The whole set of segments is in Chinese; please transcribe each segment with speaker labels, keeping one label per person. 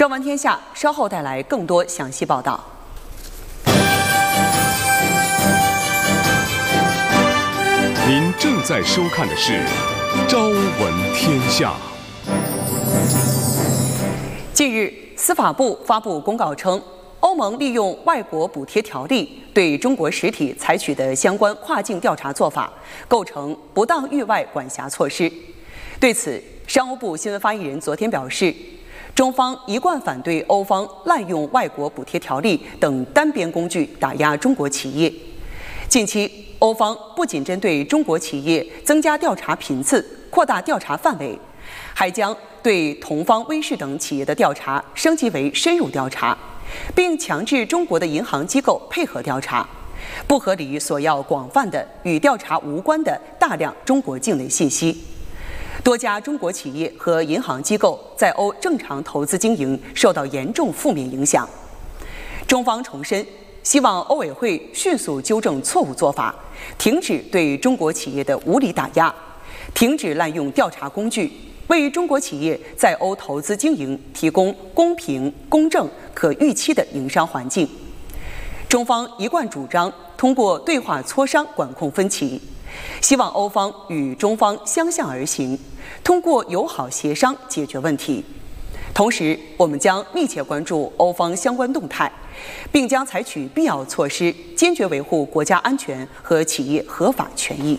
Speaker 1: 朝闻天下稍后带来更多详细报道。
Speaker 2: 您正在收看的是《朝闻天下》。
Speaker 1: 近日，司法部发布公告称，欧盟利用外国补贴条例对中国实体采取的相关跨境调查做法，构成不当域外管辖措施。对此，商务部新闻发言人昨天表示，中方一贯反对欧方滥用外国补贴条例等单边工具打压中国企业。近期，欧方不仅针对中国企业增加调查频次、扩大调查范围，还将对同方威视等企业的调查升级为深入调查，并强制中国的银行机构配合调查，不合理索要广泛的与调查无关的大量中国境内信息。多家中国企业和银行机构在欧正常投资经营受到严重负面影响。中方重申，希望欧委会迅速纠正错误做法，停止对中国企业的无理打压，停止滥用调查工具，为中国企业在欧投资经营提供公平、公正、可预期的营商环境。中方一贯主张通过对话磋商管控分歧，希望欧方与中方相向而行，通过友好协商解决问题。同时，我们将密切关注欧方相关动态，并将采取必要措施，坚决维护国家安全和企业合法权益。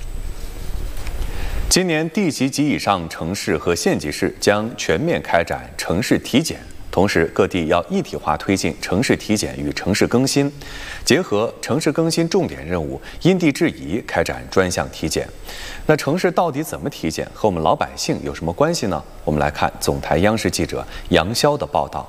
Speaker 3: 今年地级及以上城市和县级市将全面开展城市体检，同时各地要一体化推进城市体检与城市更新，结合城市更新重点任务，因地制宜开展专项体检。那城市到底怎么体检，和我们老百姓有什么关系呢？我们来看总台央视记者杨潇的报道。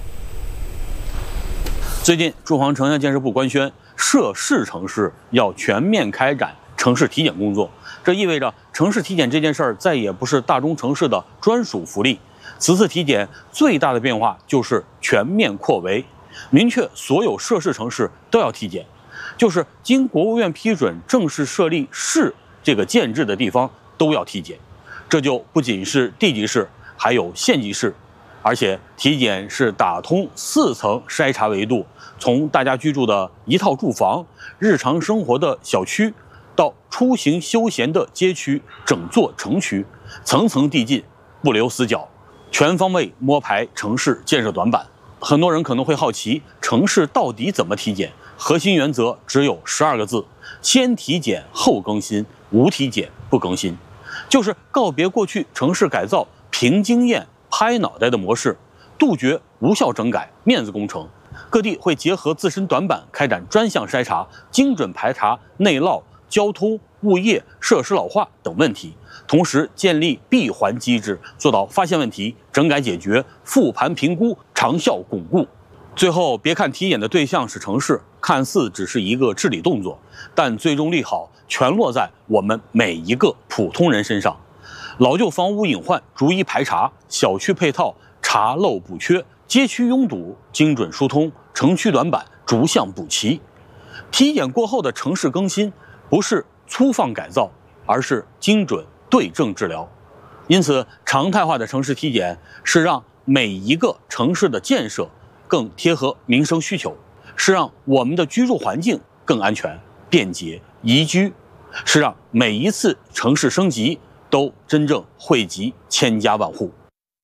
Speaker 4: 最近，住房城乡建设部官宣，涉市城市要全面开展城市体检工作。这意味着城市体检这件事儿再也不是大中城市的专属福利。此次体检最大的变化就是全面扩围，明确所有涉市城市都要体检，就是经国务院批准正式设立市这个建制的地方都要体检。这就不仅是地级市，还有县级市，而且体检是打通4层筛查维度，从大家居住的一套住房、日常生活的小区，到出行休闲的街区、整座城区，层层递进，不留死角，全方位摸排城市建设短板。很多人可能会好奇，城市到底怎么体检？核心原则只有12个字：先体检后更新，无体检不更新。就是告别过去城市改造凭经验、拍脑袋的模式，杜绝无效整改、面子工程。各地会结合自身短板，开展专项筛查，精准排查内涝、交通、物业、设施老化等问题，同时建立闭环机制，做到发现问题、整改解决、复盘评估、长效巩固。最后，别看体检的对象是城市，看似只是一个治理动作，但最终利好全落在我们每一个普通人身上。老旧房屋隐患逐一排查，小区配套查漏补缺，街区拥堵精准疏通，城区短板逐项补齐。体检过后的城市更新，不是粗放改造，而是精准对症治疗。因此，常态化的城市体检是让每一个城市的建设更贴合民生需求，是让我们的居住环境更安全、便捷、宜居，是让每一次城市升级都真正惠及千家万户。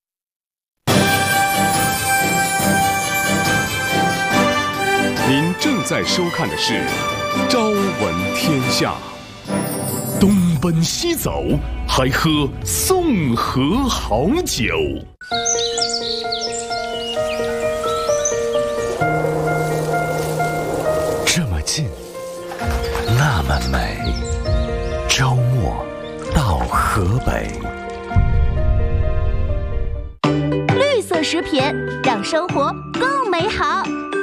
Speaker 2: 您正在收看的是《朝闻天下》。东奔西走，还喝宋河好酒。这么近，那么美。周末到河北。
Speaker 5: 绿色食品让生活更美好。